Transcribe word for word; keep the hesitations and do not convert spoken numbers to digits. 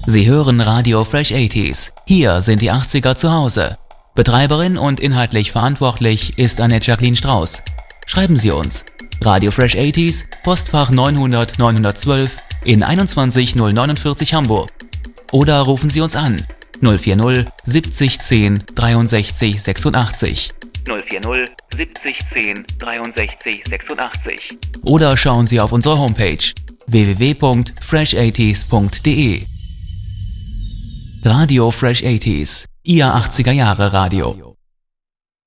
Sie hören Radio Fresh achtziger. Hier sind die achtziger zu Hause. Betreiberin und inhaltlich verantwortlich ist Annette Jacqueline Strauß. Schreiben Sie uns. Radio Fresh achtziger, Postfach neunhundert neunhundertzwölf in einundzwanzig null neunundvierzig Hamburg. Oder rufen Sie uns an null vier null siebzig zehn dreiundsechzig sechsundachtzig. null vier null siebzig zehn dreiundsechzig sechsundachtzig. Oder schauen Sie auf unsere Homepage w w w punkt fresh achtziger punkt de. Radio Fresh achtziger, Ihr achtziger Jahre Radio.